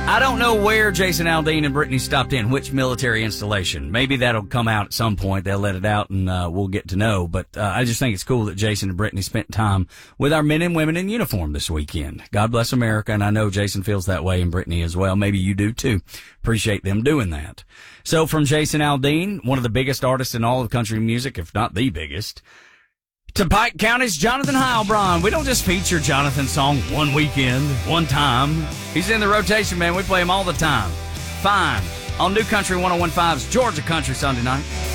I don't know where Jason Aldean and Brittany stopped in, which military installation. Maybe that'll come out at some point. They'll let it out and we'll get to know. But I just think it's cool that Jason and Brittany spent time with our men and women in uniform this weekend. God bless America, and I know Jason feels that way and Brittany as well. Maybe you do too. Appreciate them doing that. So from Jason Aldean, one of the biggest artists in all of country music, if not the biggest, to Pike County's Jonathan Heilbron. We don't just feature Jonathan's song one weekend, one time. He's in the rotation, man. We play him all the time. Fine. On New Country 101.5's Georgia Country Sunday night.